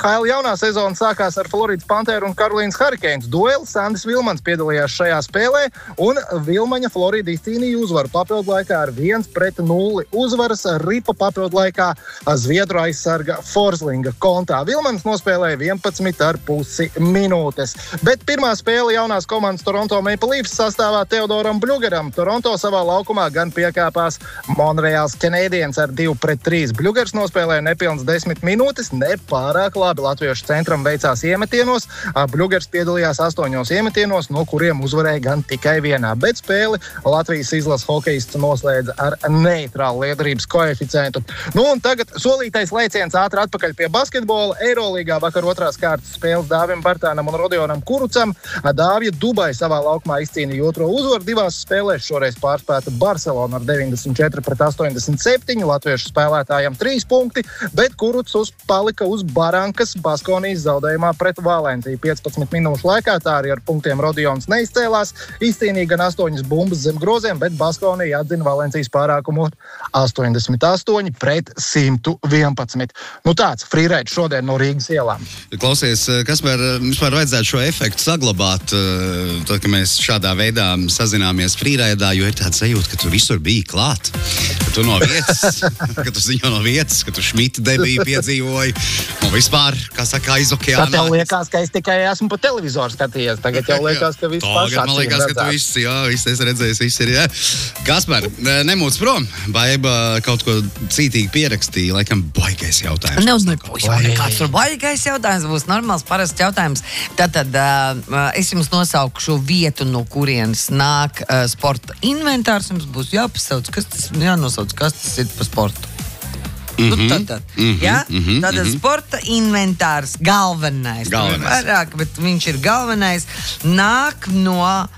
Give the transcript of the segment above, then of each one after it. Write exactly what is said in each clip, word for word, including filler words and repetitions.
H L jaunā sezona sākās ar Floridas Panteru un Karolīnas Hurricanes dueli. Sandis Vilmans piedalījās šajā spēlē, un Vilmaņa Florida izcīnīja uzvaru papildlaikā ar viens pret nulli. Uzvaras ripa papildlaikā zviedru aizsarga Forslinga kontā. Vilmans nospēlēja vienpadsmit ar pusi minūtes. Bet pirmā spēle jaunās komandas Toronto Maple Leafs sastāvā Teodoram Bļugeram. Toronto savā laukumā gan piekāpās Montreals Canadiens ar divi pret trīs. Bļugers nospēlēja nepilns desmit minūtes, ne pārāk labi latviešu centram veicās iemetienos. Bļugers piedalījās astoņos iemetienos, no kuriem uzvarēja gan tikai vienā. Bet spēli Latvijas izlases hokejists noslēdza ar neitrālu liederības koeficientu. Nu un tagad solītais lēciens ātri atpakaļ pie basketbola. Eirolīgā vakar otrās kārtas spēles Dāvim Bartānam un Rodionam Kurucam. Dāvija Dubai savā laukumā izcīnīja otro uzvaru divās spēlēs. Šoreiz pārspēta Barcelona ar deviņdesmit četri pret astoņdesmit septiņi. Latviešu spēlētājiem trīs punkti, bet Kurucs uz palika uz barankas Baskonijas zaudējumā pret Valenciju. piecpadsmit minūšu laikā tā arī ar punktiem Rodions neizcēlās. Izcīnīja gan astoņas bumbas zem groziem, bet Baskonija atzina Valencijas pārākumu astoņdesmit astoņi pret simt vienpadsmit. Nu tāds frīreids šodien no Rīgas ielām. Klausies, Kaspar, vispār vajadzētu šo efektu saglabāt, tad, ka mēs šādā veidā sazināmies frīreidā, jo ir tāds sajūta, ka tu visur biji klāt. Ka tu no vietas, ka tu ziņo no vietas, ka tu Šmita debiju piedzīvoji. Un vispār, kā saka, aiz okeāna. Tā tev liekas, ka es tikai esmu pa televizoru skatījies. Tagad jau liekas, ka viss pašā. Tagad man liekas, ka tu viss, jā, viss es redzējis, viss ir, jā. Kaspar, nemūc prom. Baiba kaut ko cītīgi pierakstīja, laikam baigais jautājums. Nav nebūs jau nekāds tur baigais jautājums, būs normāls parasts jautājums. Tātad uh, es jums nosaukšu vietu, no kurienes nāk uh, sporta inventārs. Jums būs jāpasauc, kas tas, jānosauc, kas tas ir pa sportu. Mm-hmm. Nu, tad, tad. Mm-hmm. Ja? Mm-hmm. Tātad sporta inventārs galvenais. Galvenais. Vairāk, bet viņš ir galvenais. Nāk no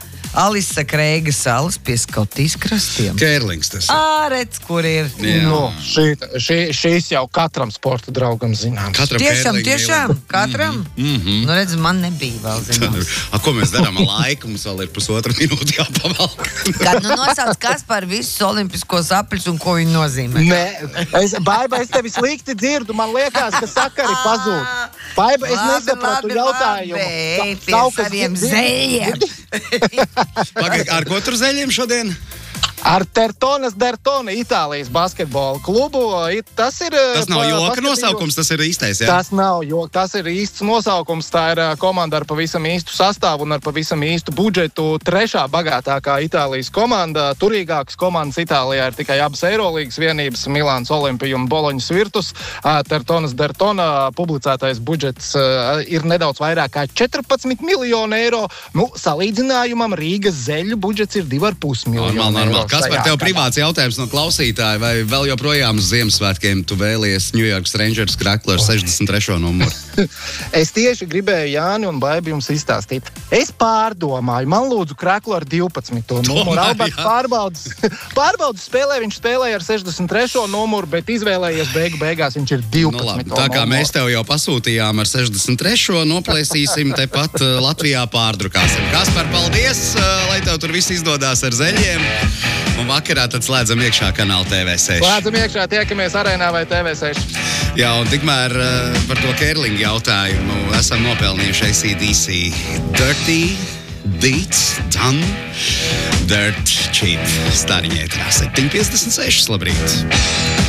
Alisa Kreiga salas pie Skotijas krastiem. Kērlings tas ir. Ārec, kur ir. Nu, šī, šī, šīs jau katram sporta draugam zināms. Katram Tiešām, Kērlinga tiešām, ielam. katram. Mm-hmm. Nu, redz, man nebija vēl zināms. A, ko mēs darām ar laiku? Mums vēl ir pusotra minūte jāpavalk. Kad nu nosauc Kaspar visus olimpiskos apļus un ko viņi nozīmē. Nē, es, Baiba, es tevi slikti dzirdu. Man liekas, ka sakari pazūd. Baiba, es Labi, nesapratu labi, jautājumu. labi. Ka- Pie kaut kas saviem dzird- zeļiem. Pagaid, ar ko tur zeļiem šodien? Ar Tertonas Dertona Itālijas basketbola klubu. Tas ir Tas nav pa- joka basketbola- nosaukums, tas ir īstais, jā? Tas nav joka, tas ir īsts nosaukums. Tā ir ā, komanda ar pavisam īstu sastāvu un ar pavisam īstu budžetu. Trešā bagātākā Itālijas komanda. Turīgākas komandas Itālijā ir tikai abas Eirolīgas vienības - Milāns Olimpija un Boloņas Virtus. Ā, Tertonas Dertona publicētais budžets ā, ir nedaudz vairāk kā četrpadsmit miljoni eiro. Nu, salīdzinājumam Rīgas zeļu budžets ir divi ar pus miljoni Normāli, normāli. eiro. Kas par šajā tev gadā. privāts jautājums no klausītāja? Vai vēl joprojām uz Ziemassvētkiem tu vēlies New York Rangers kraklu ar sešdesmit trešo numuru? Es tieši gribēju Jāni un Baibi jums izstāstīt. Es pārdomāju, man lūdzu kraklu ar divpadsmito numuru. Tomēr, Alberts jā. pārbaudas, pārbaudas spēlē, viņš spēlēja ar sešdesmit trešo numuru, bet izvēlējies beigu beigās, viņš ir Nu, divpadsmito labi, tā kā numuru. mēs tev jau pasūtījām ar sešdesmit trešo noplēsīsim tepat uh, Latvijā pārdrukāsim. Kaspar, paldies, uh, lai tev tur viss izdodās ar zeļiem. Un vakarā tad slēdzam iekšā kanāla T V seši. Slēdzam iekšā, tiekamies arēnā vai T V seši. Jā, un tikmēr uh, par to Kērlinga jautājumu esam nopelnījuši A C D C. Dirty Beats Done Dirt Cheap. Stariņētrā septiņi piecdesmit seši, labrīt.